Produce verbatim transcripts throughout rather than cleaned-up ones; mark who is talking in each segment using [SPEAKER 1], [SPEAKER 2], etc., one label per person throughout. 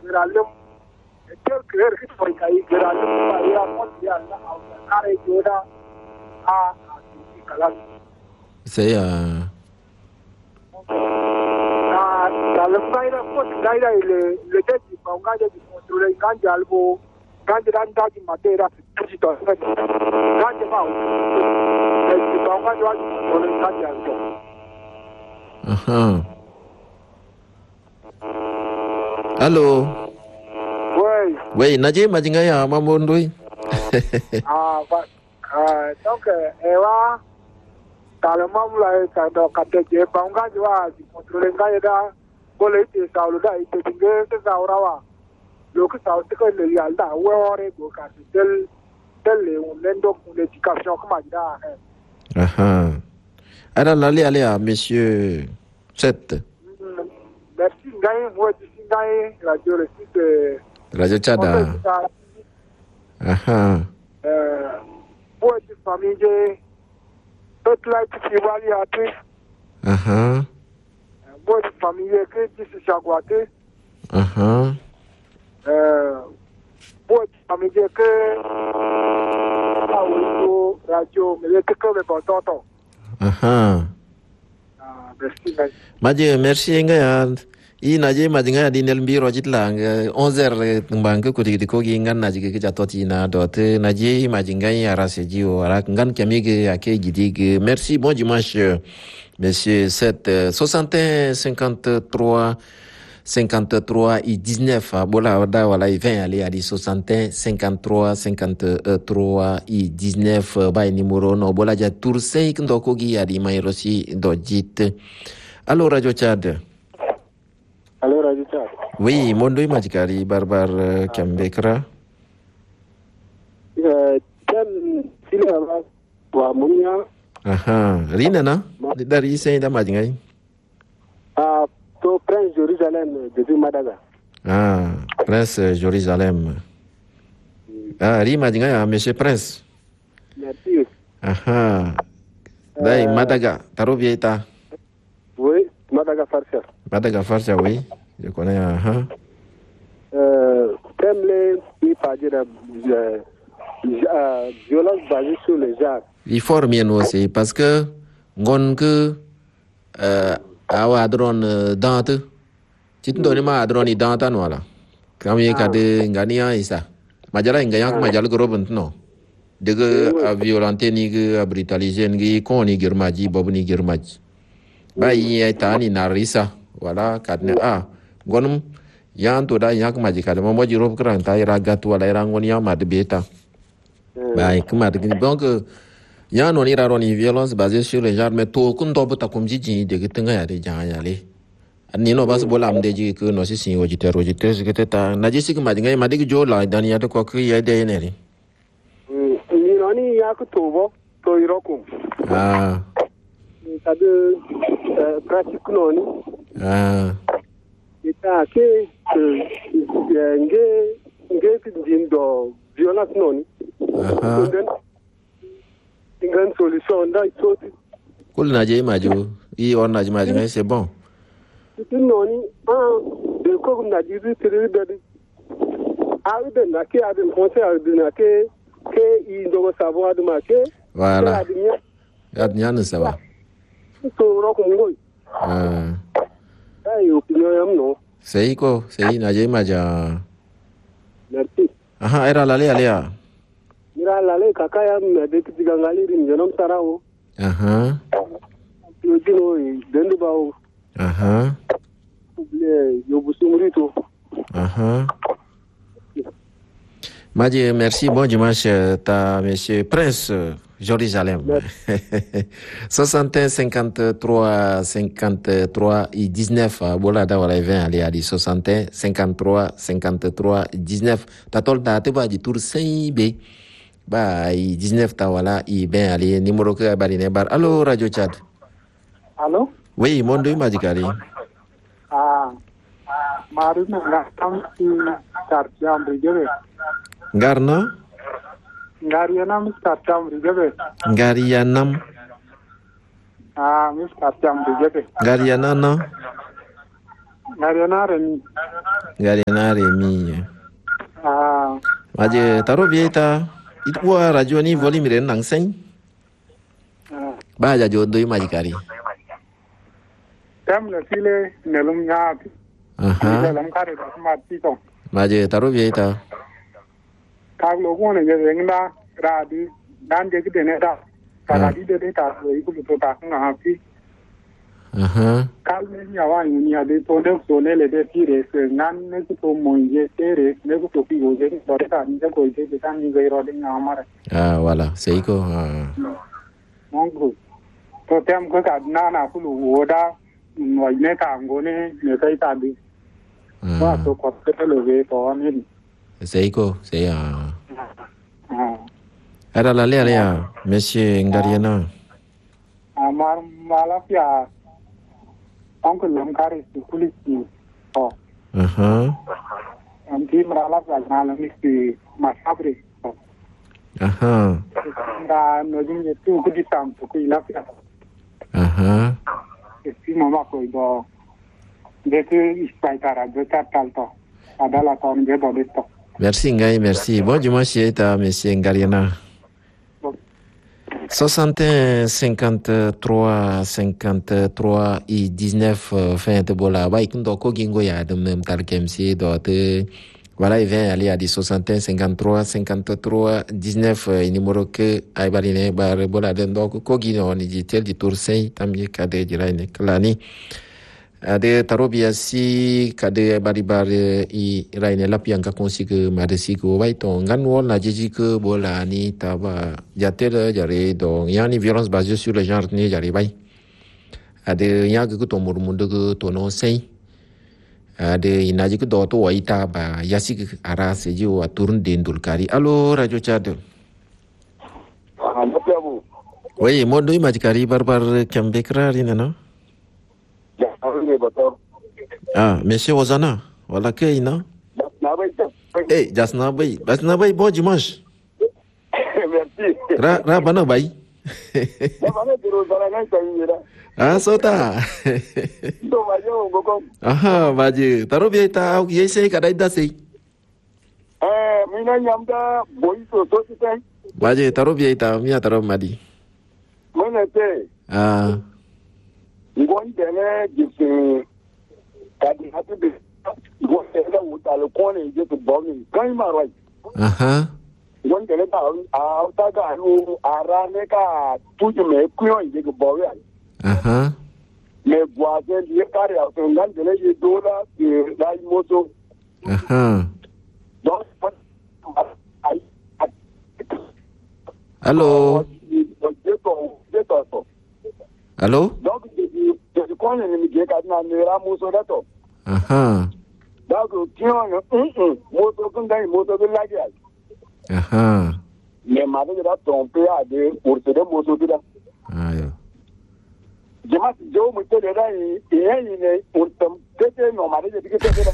[SPEAKER 1] geralum tel ker ki toy kai geralum ba ya mo ya na kare joda a kala
[SPEAKER 2] c'est euh
[SPEAKER 1] na dalam bai ra ko dai dai le le de di pa nga de controle ganja albo ganja dan da di matera ti to ganja ma le di pa nga jo di controle ganja albo
[SPEAKER 2] aha allô
[SPEAKER 1] oui
[SPEAKER 2] oui naje majinga ya mamondoi
[SPEAKER 1] ah va ah donc ewa Talama mulai kado kate je bangga jwa di controle ngai da boleh te saulu da ite dinge te saurawa lo que saul te ko le yalda wore go ka tel tel le un lendo pour l'éducation comme da
[SPEAKER 2] aha ara lali ale à monsieur sept
[SPEAKER 1] merci ngai moi di ngai radio le site
[SPEAKER 2] radio Chada aha
[SPEAKER 1] euh pour di famille toute la petite variété.
[SPEAKER 2] aha
[SPEAKER 1] Bonne famille que d'ici Chagouate.
[SPEAKER 2] aha
[SPEAKER 1] Euh, bonne famille que Aoulo radio, mais que comme bon tonton.
[SPEAKER 2] aha
[SPEAKER 1] Ah, merci.
[SPEAKER 2] maje merci nga i naje majinga di nel mbiro jitlang onze heures mbang ko di ko gi ngan naje ke jatoti na dot naje majinga ya raseji o ara ngan kamige ake gidig merci bon dimanche monsieur sept soixante et un cinquante-trois cinquante-trois et dix-neuf bola da wala vingt ali ali soixante et un cinquante-trois cinquante-trois et dix-neuf bay numéro no bola ja tour cinq ndoko gi adi may rosi do jit allo radio Chad.
[SPEAKER 1] Allô, Radio Chad.
[SPEAKER 2] Oui, Mondoi Majikari, Barbar uh, Kambekra.
[SPEAKER 1] Euh, Tiens, s'il y a wa munya.
[SPEAKER 2] Aha, Rina na? Dari sai da majingai.
[SPEAKER 1] Ah, to Prince Jérusalem depuis Madagascar.
[SPEAKER 2] Ah, Prince Jérusalem. Ah, Ri majingai ah, Monsieur Prince.
[SPEAKER 1] Merci.
[SPEAKER 2] Aha. Dai Madagascar, taro vieta.
[SPEAKER 1] Oui, Madagascar.
[SPEAKER 2] Madagascar, ça oui. Je connais. Aha.
[SPEAKER 1] Euh, thème les il parle de violence basée sur les genres.
[SPEAKER 2] Il faut bien aussi parce que ngon que euh awa dron dante. Citu ni ma dron ni dante no ala. Kami kade ngania isa. Majara ngaya ko majal ko robent no. Dege a violenter ni ke a brutaliser ni ko ni germaji bobu ni germaji. Ba yi ta ni narisa wala kadne a gonum yan to da yak maji kade mo moji rob kran ta ira gatu wala ira ngoni ya mad beta. Ba kuma de donc yan no ira roni violence basée sur les genres mais to kun do buta kum jiji de gitinga ya de janya le. Ni no bas bola am de ji ko no si sin ojiteur ojiteur sikete ta na ji sik maji ngai madi jo la dan ya to ko ki ya de ne ri.
[SPEAKER 1] Ni noni yak to bo to irokum.
[SPEAKER 2] Ah.
[SPEAKER 1] Tade pratique noni.
[SPEAKER 2] Ah.
[SPEAKER 1] Ita ke nge nge dindo violence noni.
[SPEAKER 2] Aha.
[SPEAKER 1] Une solution là il faut
[SPEAKER 2] Kul na je maju i on na je maju ngai c'est bon.
[SPEAKER 1] itu noni ah de ko na jiru tere de ah de na ke adem conseil de na ke ke i ndo savoir de ma ke
[SPEAKER 2] Voilà. Ya nyane ça va.
[SPEAKER 1] to ro ko ngoi
[SPEAKER 2] Ah.
[SPEAKER 1] ai opinion yam no
[SPEAKER 2] Sei ko, sei na je maja.
[SPEAKER 1] merci
[SPEAKER 2] Aha, era la le alea.
[SPEAKER 1] mira la le kaka yam de tigangali rin jonom sarao
[SPEAKER 2] Aha.
[SPEAKER 1] yo dino dendu bawo
[SPEAKER 2] Aha.
[SPEAKER 1] le yo busumrito
[SPEAKER 2] Aha. Maji, merci. Bon dimanche, ta monsieur Prince Jérusalem. soixante et un cinquante-trois cinquante-trois et dix-neuf. Bola da wala vingt ali ali soixante et un cinquante-trois cinquante-trois dix-neuf. Ta tol ta te ba di tour cinq B. Ba i dix-neuf ta wala i ben ali numéro que bari ne bar. Allô Radio Chad.
[SPEAKER 1] Allô?
[SPEAKER 2] Oui, mon deux magicali.
[SPEAKER 1] Ah. Maru na tam si tarjam rigebe.
[SPEAKER 2] Garna?
[SPEAKER 1] Ngariana mis tarjam rigebe.
[SPEAKER 2] Ngarianam.
[SPEAKER 1] Ah, mis tarjam rigebe.
[SPEAKER 2] Ngarianana.
[SPEAKER 1] Gariana Remi.
[SPEAKER 2] Gariana Remi.
[SPEAKER 1] Ah.
[SPEAKER 2] Maje taro vieta itwa radio ni volume ren nang sen. Ba ja jo doi majikari.
[SPEAKER 1] Tem le file nelum nyaati.
[SPEAKER 2] Aha.
[SPEAKER 1] Lam kare da ma ti to.
[SPEAKER 2] Maje taro vieta.
[SPEAKER 1] Kag lo ko ne je ngna radi dan je de ne da. Kala di de ta ko iku to ta nga fi.
[SPEAKER 2] Aha.
[SPEAKER 1] Kal ne ya wa ni ya de to de so ne le de fi re se nan ne ko mo je tere ne ko to pi go je to ta ni ko je de tan ni ga ro de nga mara.
[SPEAKER 2] Ah voilà, c'est iko. Ah.
[SPEAKER 1] Mon groupe. To tem ko ka na na ku lu woda no ne ka ngo ne ne kai ta di. Wa to ko te le ve to ni.
[SPEAKER 2] C'est iko, c'est ah.
[SPEAKER 1] Ah.
[SPEAKER 2] Era la lea lea, monsieur Ngariana.
[SPEAKER 1] Amar malafia. Onkel lam kare su kulisi. Oh.
[SPEAKER 2] Aha.
[SPEAKER 1] Anti malafia na la mi si masabre.
[SPEAKER 2] Aha.
[SPEAKER 1] Da no jin ye tu ku di tam ku ilafia.
[SPEAKER 2] Aha.
[SPEAKER 1] Si mama ko do. De que ispaitara de talto. Adala ton de do de to.
[SPEAKER 2] Merci Ngai, merci. Bon dimanche eta monsieur Ngariana. soixante et un, cinquante-trois, cinquante-trois et dix-neuf fin de bola. Bah, écoute, donc, Gingo ya de même tar kemsi dote. Voilà, il vient aller à des soixante et un, cinquante-trois, cinquante-trois, dix-neuf, numéro que Aibarine bar bola de donc Kogino ni dit tel du tour sei tamye kade jiraine klani. Ade tarobia si kade baribar i raine lapian ka konsi ke madesi ko bai to ngan wol na jiji ke bola ni taba jatel jare do yani violence basée sur le genre ni jare bai ade ya ke to murmunde ke to no sei ade inaji ke do to waita ba yasi ke ara seji wa turun dendul kari. Allo radio Chad.
[SPEAKER 3] Ah, ndapiabu.
[SPEAKER 2] Oui, modo imajikari barbar kambekra rina no. Ah, monsieur Ozana, voilà que ina. Eh, jasna bay, jasna bay bon dimanche.
[SPEAKER 3] Merci.
[SPEAKER 2] Ra ra bana bay. Ah, sota.
[SPEAKER 3] Do mayo ngoko.
[SPEAKER 2] Aha, baje, taro bieta au yese kadai dasi.
[SPEAKER 3] Eh, mina nyamda boy so so sitai.
[SPEAKER 2] Baje, taro bieta mia taro madi.
[SPEAKER 3] Mana te.
[SPEAKER 2] Ah.
[SPEAKER 3] Ngondele gisi kadi hatu de ngondele utalo kone je to bomi kai marwai.
[SPEAKER 2] Aha.
[SPEAKER 3] Ngondele ta a ta ga lu arane ka tuju me kuyo je go bowi.
[SPEAKER 2] Aha.
[SPEAKER 3] Me boaze liye kare a to ngandele je dola de dai moto.
[SPEAKER 2] Aha.
[SPEAKER 3] Donc
[SPEAKER 2] Allô. Allô.
[SPEAKER 3] Donc je connais les médias qui n'ont pas moto d'ato.
[SPEAKER 2] Aha.
[SPEAKER 3] Donc qui ont un moto qu'on gagne moto de la gueule.
[SPEAKER 2] Aha.
[SPEAKER 3] Mais maintenant il a trompé à des pour se moto de là.
[SPEAKER 2] Ayo.
[SPEAKER 3] Je m'as dit au moto de là et il est pour te que non mais je dis que c'est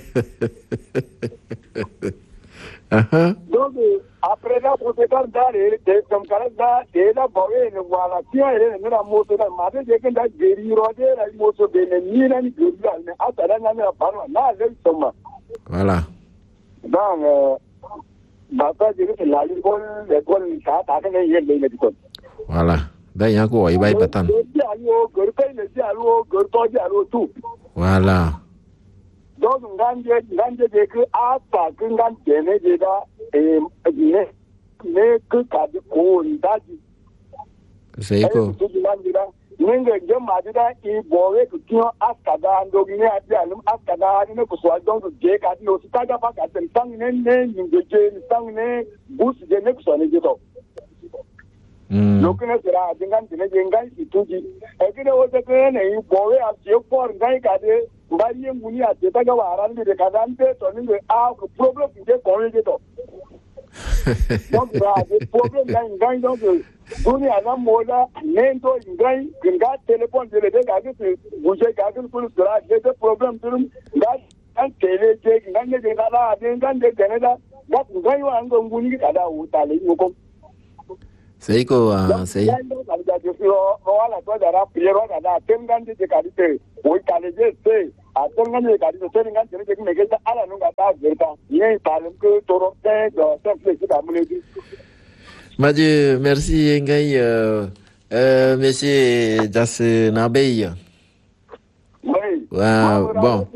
[SPEAKER 2] là. Aha.
[SPEAKER 3] Donc après là pour se faire d'aller des comme ça là et là boire ne voilà qui est ne la moto là mais je que da geri rode la moto de ne ni na ni gudla ne atala na na parwa na le soma.
[SPEAKER 2] Voilà.
[SPEAKER 3] Donc euh baba je que la li bon le bon ta ta que ne ye le ne ko.
[SPEAKER 2] Voilà. Da ya ko wai bai batan.
[SPEAKER 3] Ya yo gor kai ne ya lo gor to ya lo tu.
[SPEAKER 2] Voilà.
[SPEAKER 3] Donc nganje nganje de que a ta que nganje ne de da e ne ne que ka de ko ndaji.
[SPEAKER 2] C'est quoi?
[SPEAKER 3] Ninga jama dida i bowe ku kio askada ndo gine ati alum askada ni ko so don je ka di o sitaga pa ka ten tang ne ne ninga je ni tang ne bus je ne ko so ne je to.
[SPEAKER 2] Mm.
[SPEAKER 3] Lokene sera dingan dine je ngai ituji. E kide o te ke ne i bowe a je por ngai ka de ngari nguni a te taga waran de ka dan te to ni a ko problem je ko ne je to. Donc là le problème là ngai donc Duni ana mola nendo ngai ngai téléphone de le ga que bouger ga que pour cela j'ai des problèmes tout ngai an télé je ngai ne ga la de ngai de Canada ga ngai wa ngo nguni ga da u ta le ko
[SPEAKER 2] C'est quoi, c'est.
[SPEAKER 3] Voilà, toi, d'ara prière, on a tengan de qualité. Oui, calé, c'est. A tengan de qualité, c'est tengan de qualité, mais que ça, à la longue, à verta. Il y a parle que Torontin, dans cette flexible à mon avis.
[SPEAKER 2] Madje, merci, Ngaï. Euh, euh, monsieur Das Nabey.
[SPEAKER 3] Oui.
[SPEAKER 2] Wow, bon.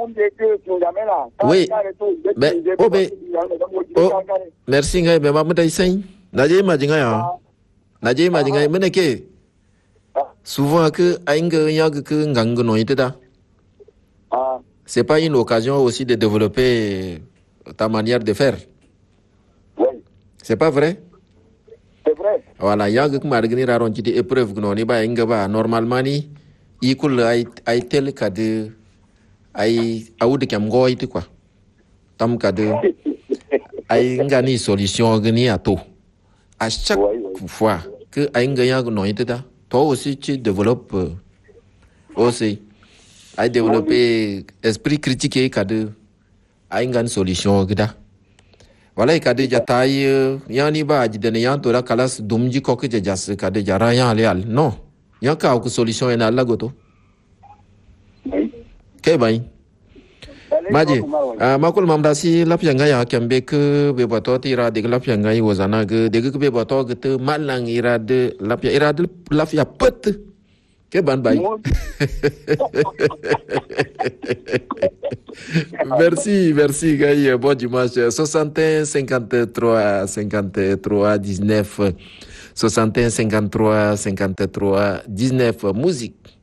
[SPEAKER 2] Oui. Mais, oh, mais, oh, merci, Ngaï, mais maman d'Aïssaï. Nadje, m'a dit, Ngaï, Nadje, m'a dit, Ngaï, mais n'est-ce souvent que c'est pas une occasion aussi de développer ta manière de faire.
[SPEAKER 3] Oui.
[SPEAKER 2] C'est pas vrai?
[SPEAKER 3] C'est vrai.
[SPEAKER 2] Voilà, yang que margini raron ci épreuve que non ba inga ba normalement ni ikul ay ay tel kade ay awud kam goyti quoi. Tam kade ay ngani solution gni ato. À chaque oui, oui. fois que ay nga yang non ita toi aussi tu développes euh, aussi à développer esprit critique et cadre à une solution gda voilà et cadre jataille yani ba jidene yan to la kalas dumji ko ke jas cadre jara yan leal non yan ka ko solution en alla goto ke bay maji makul mamdasi lapyanga ya kembe ke be bato tira de lapyanga yi wozana ge de ge be bato ge te malang ira de lapya ira de lapya pet ke ban bay merci merci gay bon dimanche soixante et un cinquante-trois cinquante-trois dix-neuf soixante et un cinquante-trois cinquante-trois dix-neuf musique.